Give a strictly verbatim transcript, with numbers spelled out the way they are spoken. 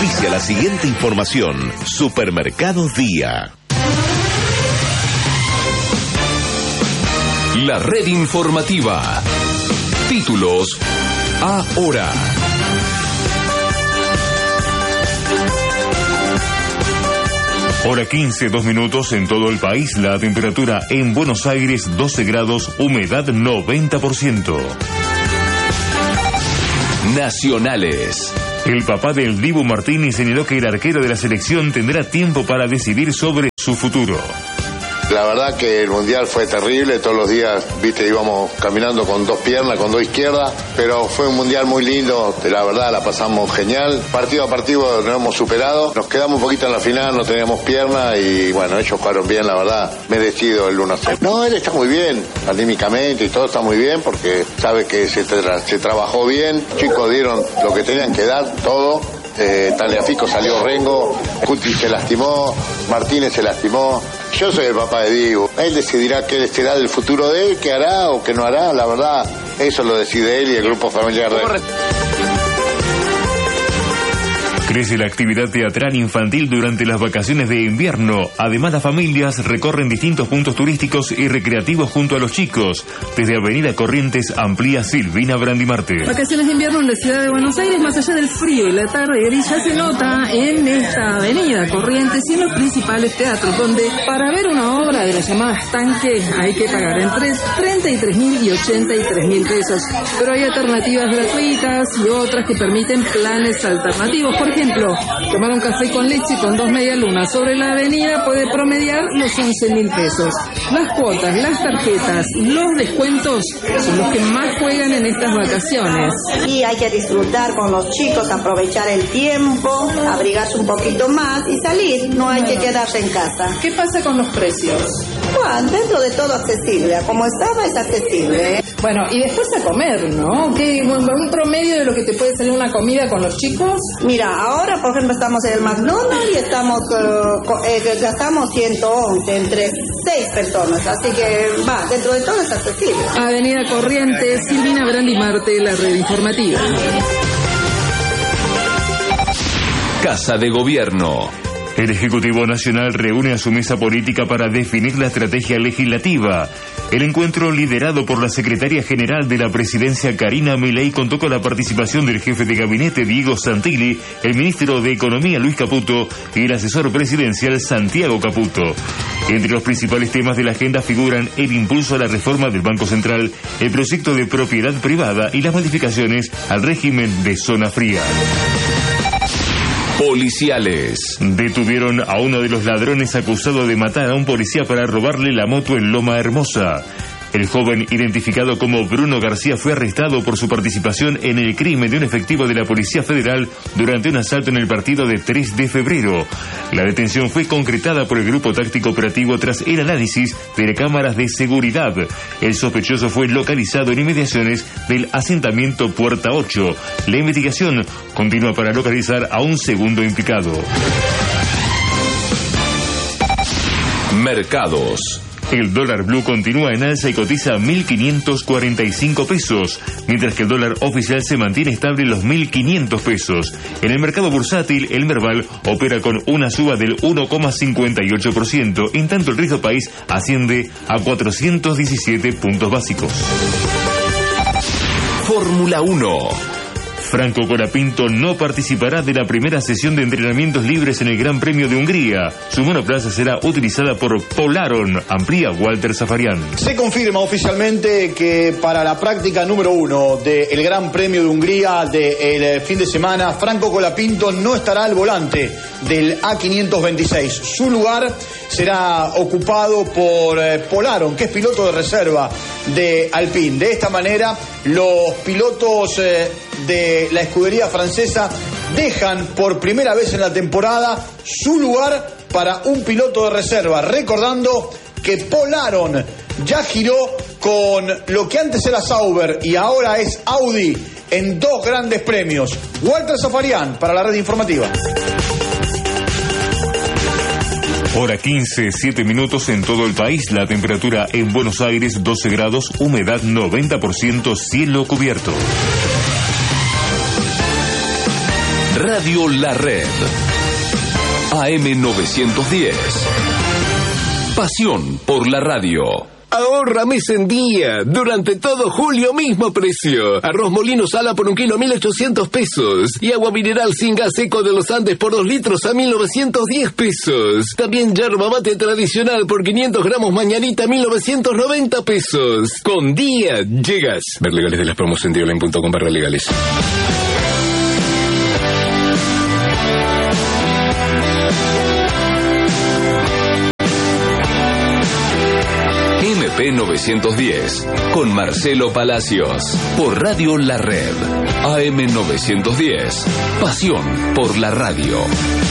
Auspicia la siguiente información. Supermercados Día. La red informativa. Títulos ahora. Hora quince, dos minutos en todo el país. La temperatura en Buenos Aires doce grados, humedad noventa por ciento. Nacionales. El papá del Dibu Martínez señaló que el arquero de la selección tendrá tiempo para decidir sobre su futuro. La verdad que el Mundial fue terrible, todos los días, viste, íbamos caminando con dos piernas, con dos izquierdas, pero fue un Mundial muy lindo, la verdad la pasamos genial. Partido a partido nos hemos superado, nos quedamos un poquito en la final, no teníamos piernas y bueno, ellos jugaron bien, la verdad, merecido el uno a cero. No, él está muy bien, anímicamente y todo está muy bien porque sabe que se, tra- se trabajó bien, los chicos dieron lo que tenían que dar, todo. Eh, Tagliafico salió rengo, Cuti se lastimó, Martínez se lastimó. Yo soy el papá de Diego. Él decidirá qué será del futuro de él, qué hará o qué no hará. La verdad, eso lo decide él y el grupo familiar de él. Crece la actividad teatral infantil durante las vacaciones de invierno. Además, las familias recorren distintos puntos turísticos y recreativos junto a los chicos. Desde Avenida Corrientes amplía Silvina Brandimarte. Vacaciones de invierno en la ciudad de Buenos Aires, más allá del frío y la tarde gris, ya se nota en esta Avenida Corrientes y en los principales teatros, donde para ver una obra de la llamada Estanque hay que pagar entre treinta y tres mil y ochenta y tres mil pesos. Pero hay alternativas gratuitas y otras que permiten planes alternativos. Por ejemplo, tomar un café con leche con dos medialunas sobre la avenida puede promediar los once mil pesos. Las cuotas, las tarjetas, los descuentos son los que más juegan en estas vacaciones. Y hay que disfrutar con los chicos, aprovechar el tiempo, abrigarse un poquito más y salir. No hay que quedarse en casa. ¿Qué pasa con los precios? Bueno, dentro de todo accesible. Como estaba, es accesible, ¿eh? Bueno, y después a comer, ¿no? ¿Qué, un promedio de lo que te puede salir una comida con los chicos? Mira, ahora, por ejemplo, estamos en el McDonald's y estamos uh, eh, gastamos ciento once entre seis personas. Así que, va, dentro de todo es accesible. Avenida Corrientes, Silvina Brandimarte, la red informativa. Casa de Gobierno. El Ejecutivo Nacional reúne a su mesa política para definir la estrategia legislativa. El encuentro, liderado por la Secretaria General de la Presidencia, Karina Milei, contó con la participación del jefe de gabinete, Diego Santilli, el ministro de Economía, Luis Caputo, y el asesor presidencial, Santiago Caputo. Entre los principales temas de la agenda figuran el impulso a la reforma del Banco Central, el proyecto de propiedad privada y las modificaciones al régimen de zona fría. Policiales. Detuvieron a uno de los ladrones acusado de matar a un policía para robarle la moto en Loma Hermosa. El joven, identificado como Bruno García, fue arrestado por su participación en el crimen de un efectivo de la Policía Federal durante un asalto en el partido de tres de febrero. La detención fue concretada por el Grupo Táctico Operativo tras el análisis de cámaras de seguridad. El sospechoso fue localizado en inmediaciones del asentamiento Puerta ocho. La investigación continúa para localizar a un segundo implicado. Mercados. El dólar blue continúa en alza y cotiza a mil quinientos cuarenta y cinco pesos, mientras que el dólar oficial se mantiene estable en los mil quinientos pesos. En el mercado bursátil, el Merval opera con una suba del uno coma cincuenta y ocho por ciento, en tanto el riesgo país asciende a cuatrocientos diecisiete puntos básicos. Fórmula uno. Franco Colapinto no participará de la primera sesión de entrenamientos libres en el Gran Premio de Hungría. Su monoplaza será utilizada por Polaron, amplía Walter Zafarian. Se confirma oficialmente que para la práctica número uno del Gran Premio de Hungría del fin de semana, Franco Colapinto no estará al volante del A quinientos veintiséis. Su lugar será ocupado por Polaron, que es piloto de reserva de Alpine. De esta manera, los pilotos de la escudería francesa dejan por primera vez en la temporada su lugar para un piloto de reserva, recordando que Polaron ya giró con lo que antes era Sauber y ahora es Audi en dos grandes premios. Walter Zafarian para la red informativa. Hora quince, siete minutos en todo el país. La temperatura en Buenos Aires doce grados, humedad noventa por ciento, cielo cubierto. Radio La Red. A M novecientos diez. Pasión por la radio. Ahorra mes en día. Durante todo julio, mismo precio. Arroz molino sala por un kilo a mil ochocientos pesos. Y agua mineral sin gas seco de los Andes por dos litros a mil novecientos diez pesos. También yerba mate tradicional por quinientos gramos mañanita a mil novecientos noventa pesos. Con día llegas. Ver legales de las promos en dioline punto com barra legales. M P novecientos diez, con Marcelo Palacios, por Radio La Red. A M novecientos diez, pasión por la radio.